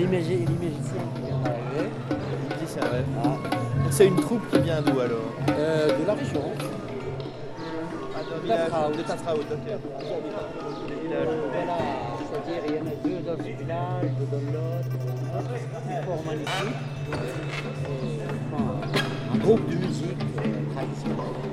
musicien qui vient d'arriver. Musicien, ouais. Ah. Donc c'est une troupe qui vient d'où alors? De la région. Ah, d'un village Tafraout. de Tafraout, ok. Des villages. Voilà, c'est-à-dire il y en a deux dans ce village, deux dans l'autre. Fort magnifique. Un groupe de musique traditionnelle.